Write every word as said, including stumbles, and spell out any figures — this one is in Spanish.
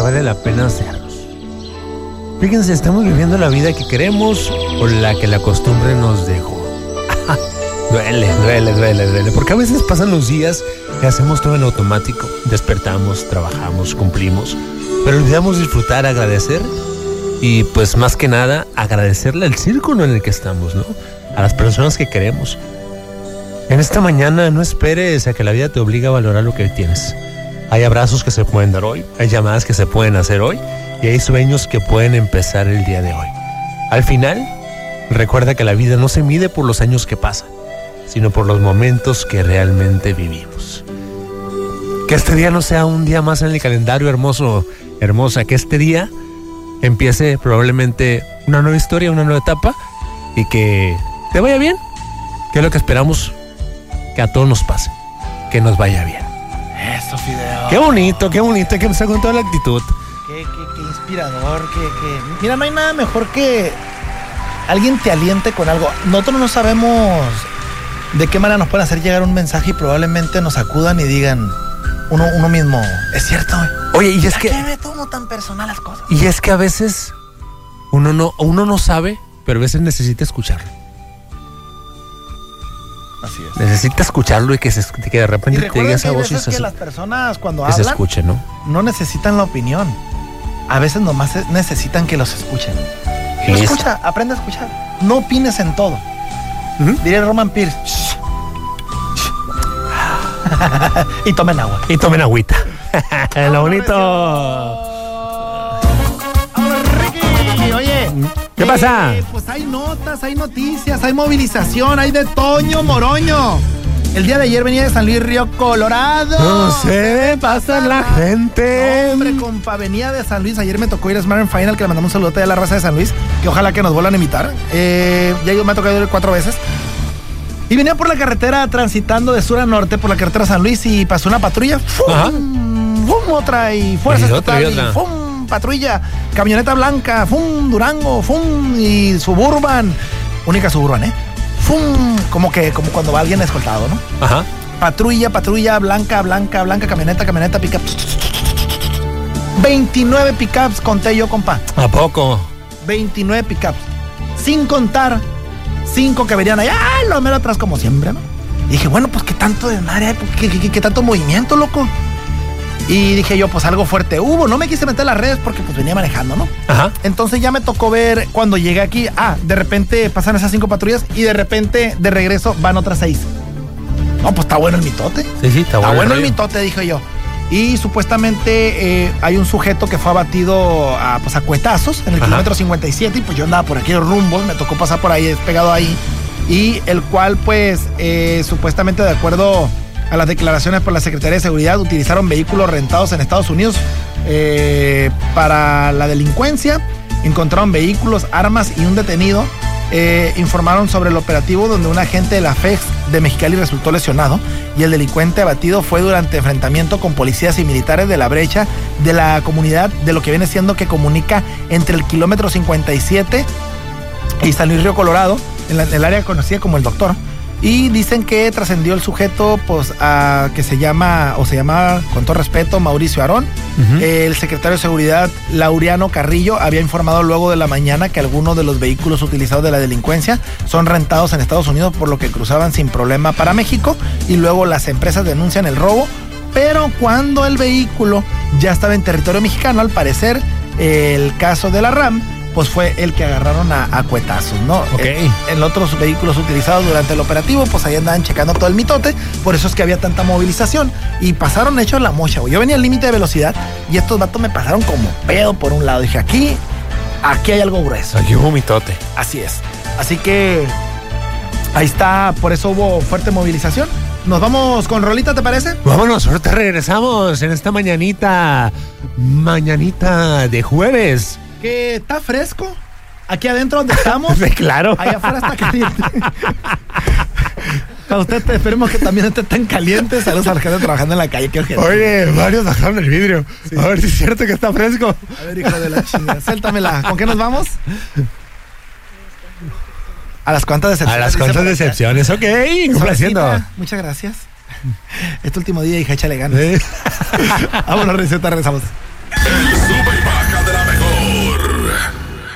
vale la pena hacerlos. Fíjense, ¿estamos viviendo la vida que queremos o la que la costumbre nos dejó? Duele, duele, duele, duele. Porque a veces pasan los días que hacemos todo en automático. Despertamos, trabajamos, cumplimos, pero olvidamos disfrutar, agradecer y pues más que nada agradecerle al círculo en el que estamos, ¿no? A las personas que queremos. En esta mañana no esperes a que la vida te obligue a valorar lo que tienes. Hay abrazos que se pueden dar hoy, hay llamadas que se pueden hacer hoy y hay sueños que pueden empezar el día de hoy. Al final, recuerda que la vida no se mide por los años que pasan, sino por los momentos que realmente vivimos. Que este día no sea un día más en el calendario, hermoso, hermosa. Que este día empiece probablemente una nueva historia, una nueva etapa y que te vaya bien. Que es lo que esperamos que a todos nos pase. Que nos vaya bien. Eso, Fideo. Qué bonito, qué bonito. Hay que empezar con toda la actitud. Qué, qué, qué inspirador. Qué, qué... Mira, no hay nada mejor que alguien te aliente con algo. Nosotros no sabemos de qué manera nos pueden hacer llegar un mensaje y probablemente nos acudan y digan uno, uno mismo, es cierto. Oye, y es que... ¿Por qué me tomo tan personal las cosas? Y es que a veces uno no, uno no sabe, pero a veces necesita escucharlo. Así es. Necesita escucharlo y que, se, que de repente te diga esa voz y es que se, las personas cuando que hablan se escuche, ¿no? no necesitan la opinión. A veces nomás necesitan que los escuchen. Y escucha, es... aprende a escuchar. No opines en todo. ¿Mm? Diría Roman Pierce. Y tomen agua. Y tomen agüita. Lo bonito. Ahora, Ricky. Oye, ¿qué eh, pasa? Pues hay notas, hay noticias, hay movilización, hay de Toño Moroño. El día de ayer venía de San Luis Río Colorado. No sé, pasa la gente. No, hombre, compa, venía de San Luis. Ayer me tocó ir a Smart and Final, que le mandamos un saludote a la raza de San Luis, que ojalá que nos vuelvan a invitar. Eh, ya me ha tocado ir cuatro veces. Y venía por la carretera transitando de sur a norte, por la carretera San Luis, y pasó una patrulla. ¡Fum! ¡Fum! Otra, y fuerza estatal, y, y ¡fum! Patrulla, camioneta blanca, ¡fum! Durango, ¡fum! Y Suburban, única Suburban, ¿eh? ¡Fum! Como que, como cuando va alguien escoltado, ¿no? Ajá. Patrulla, patrulla, blanca, blanca, blanca, camioneta, camioneta, pick-up. veintinueve pick-ups conté yo, compa. ¿A poco? veintinueve pick-ups. Sin contar cinco que venían allá, lo mero atrás como siempre, ¿no? Y dije, bueno, pues qué tanto de madre, qué, qué, qué, qué tanto movimiento, loco. Y dije yo, pues algo fuerte hubo. No me quise meter en las redes porque pues venía manejando, ¿no? Ajá. Entonces ya me tocó ver cuando llegué aquí, ah, de repente pasan esas cinco patrullas y de repente de regreso van otras seis. No, pues está bueno el mitote. Sí, sí, está bueno. Está bueno el mitote, dije yo. Y supuestamente eh, hay un sujeto que fue abatido a, pues, a cuetazos en el Ajá. kilómetro cincuenta y siete, y pues yo andaba por aquellos rumbos, me tocó pasar por ahí, despegado ahí, y el cual pues eh, supuestamente de acuerdo a las declaraciones por la Secretaría de Seguridad utilizaron vehículos rentados en Estados Unidos eh, para la delincuencia, encontraron vehículos, armas y un detenido. Eh, informaron sobre el operativo donde un agente de la F E X de Mexicali resultó lesionado y el delincuente abatido fue durante enfrentamiento con policías y militares de la brecha de la comunidad de lo que viene siendo que comunica entre el kilómetro cincuenta y siete y San Luis Río Colorado, en, la, en el área conocida como El Doctor. Y dicen que trascendió el sujeto, pues, a, que se llama, o se llamaba, con todo respeto, Mauricio Arón. Uh-huh. Eh, el secretario de Seguridad, Laureano Carrillo, había informado luego de la mañana que algunos de los vehículos utilizados de la delincuencia son rentados en Estados Unidos, por lo que cruzaban sin problema para México, y luego las empresas denuncian el robo. Pero cuando el vehículo ya estaba en territorio mexicano, al parecer, eh, el caso de la RAM, pues fue el que agarraron a, a cuetazos, ¿no? Okay. En, en otros vehículos utilizados durante el operativo, pues ahí andaban checando todo el mitote, por eso es que había tanta movilización, y pasaron hechos la mocha, güey. Yo venía al límite de velocidad, y estos vatos me pasaron como pedo por un lado. Dije, aquí, aquí hay algo grueso. Aquí hubo mitote. Así es. Así que, ahí está, por eso hubo fuerte movilización. Nos vamos con rolita, ¿te parece? Vámonos, ahorita regresamos en esta mañanita, mañanita de jueves. Que está fresco. Aquí adentro donde estamos. Sí, claro. Allá afuera está caliente. A usted esperemos que también esté tan caliente. Saludos a la gente trabajando en la calle. Qué ojete. Oye, varios bajaron el vidrio. Sí. A ver si es cierto que está fresco. A ver, hijo de la chingada. Suéltamela. ¿Con qué nos vamos? A las cuantas decepciones. A las cuantas decepciones. Ok, complaciendo. Muchas gracias. Este último día, hija, échale ganas. ¿Sí? Vámonos, receta, regresamos.